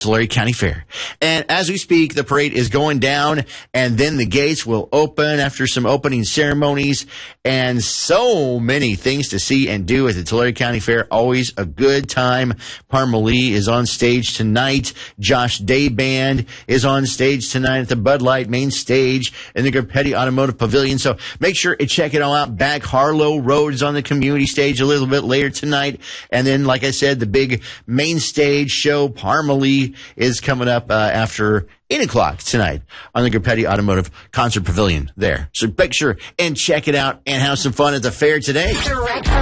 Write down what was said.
Tulare County Fair. And as we speak, the parade is going down, and then the gates will open after some opening ceremonies, and so many things to see and do at the Tulare County Fair. Always a good time. Parma Lee is on stage tonight. Josh Day Band is on stage tonight at the Bud Light main stage in the Garpetti Automotive Pavilion. So make sure to check it all out. Back Harlow Road is on the community stage a little bit later tonight. And then, like I said, the big main stage show, Parma Lee, is coming up after 8 o'clock tonight on the Garpetti Automotive Concert Pavilion there. So make sure and check it out and have some fun at the fair today.